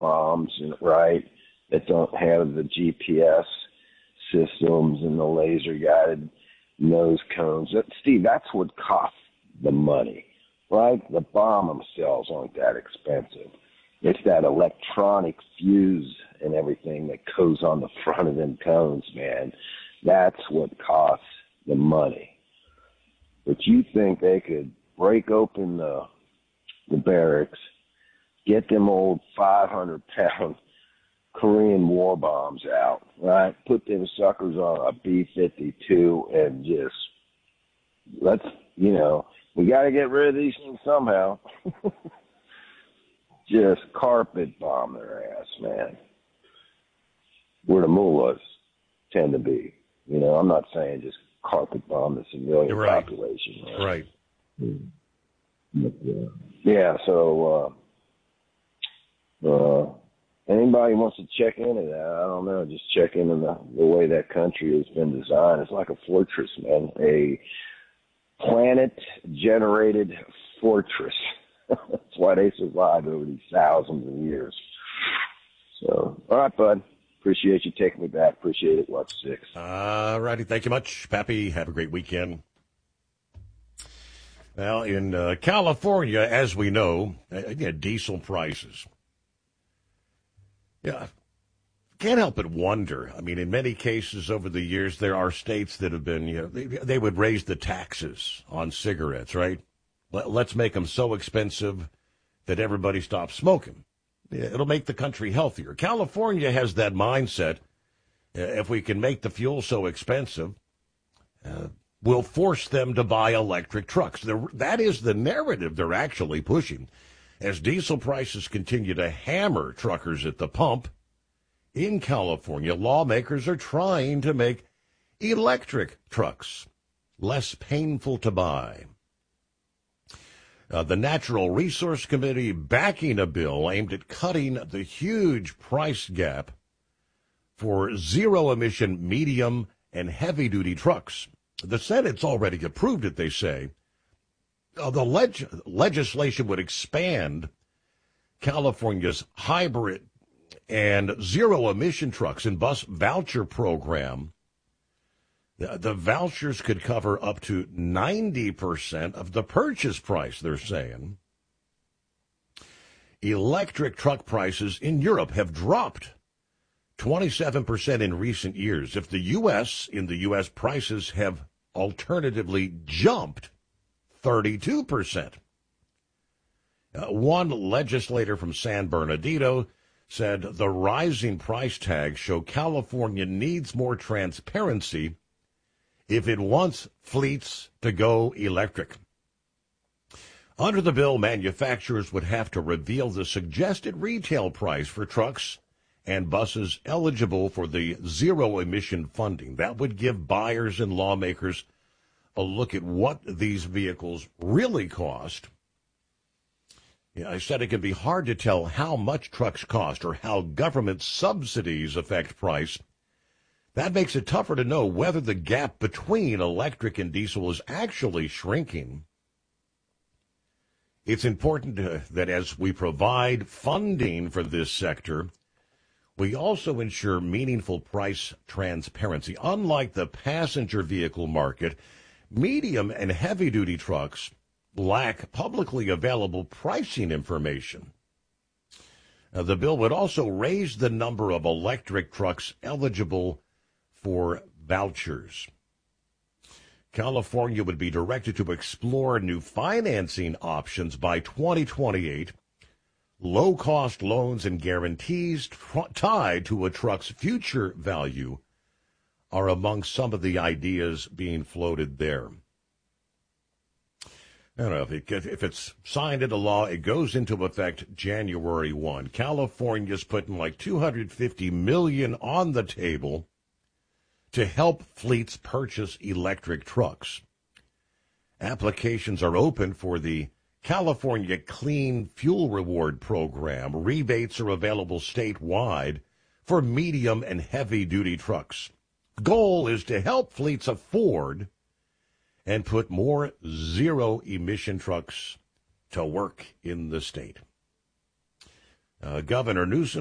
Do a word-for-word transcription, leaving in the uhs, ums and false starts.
bombs, right, that don't have the G P S systems and the laser guided nose cones. That, Steve, that's what costs the money, right? The bomb themselves aren't that expensive. It's that electronic fuse and everything that goes on the front of them cones, man. That's what costs the money. But you think they could break open the the barracks, get them old five hundred pound Korean war bombs out, right? Put them suckers on a B fifty-two and just, let's, you know, we got to get rid of these things somehow. Just carpet bomb their ass, man. Where the mullahs tend to be. You know, I'm not saying just carpet bomb the civilian right. population. Right. right. But, uh, yeah, so uh, uh, anybody wants to check into that, I don't know, just check into the, the way that country has been designed. It's like a fortress, man, a planet-generated fortress. That's why they survived over these thousands of years. So, all right, bud. Appreciate you taking me back. Appreciate it. Watch six. All righty. Thank you much, Pappy. Have a great weekend. Well, in uh, California, as we know, uh, yeah, diesel prices. Yeah, can't help but wonder. I mean, in many cases over the years, there are states that have been, you know, they, they would raise the taxes on cigarettes, right? Let, let's make them so expensive that everybody stops smoking. It'll make the country healthier. California has that mindset. Uh, if we can make the fuel so expensive, uh, we'll force them to buy electric trucks. They're, that is the narrative they're actually pushing. As diesel prices continue to hammer truckers at the pump, in California, lawmakers are trying to make electric trucks less painful to buy. Uh, the Natural Resource Committee backing a bill aimed at cutting the huge price gap for zero-emission medium and heavy-duty trucks. The Senate's already approved it, they say. Uh, the leg- legislation would expand California's hybrid and zero-emission trucks and bus voucher program. The, the vouchers could cover up to ninety percent of the purchase price, they're saying. Electric truck prices in Europe have dropped twenty-seven percent in recent years. If the U S, in the U S, prices have alternatively jumped thirty-two percent. Uh, one legislator from San Bernardino said the rising price tags show California needs more transparency if it wants fleets to go electric. Under the bill, manufacturers would have to reveal the suggested retail price for trucks and buses eligible for the zero-emission funding. That would give buyers and lawmakers a look at what these vehicles really cost. Yeah, I said it can be hard to tell how much trucks cost or how government subsidies affect price. That makes it tougher to know whether the gap between electric and diesel is actually shrinking. It's important to, that as we provide funding for this sector, we also ensure meaningful price transparency. Unlike the passenger vehicle market, medium and heavy-duty trucks lack publicly available pricing information. Now, the bill would also raise the number of electric trucks eligible for vouchers. California would be directed to explore new financing options by twenty twenty-eight. Low-cost loans and guarantees t- tied to a truck's future value are among some of the ideas being floated there. I don't know, if, it, if it's signed into law, it goes into effect January first. California's putting like two hundred fifty million dollars on the table to help fleets purchase electric trucks. Applications are open for the California Clean Fuel Reward Program. Rebates are available statewide for medium and heavy-duty trucks. The goal is to help fleets afford and put more zero-emission trucks to work in the state. Uh, Governor Newsom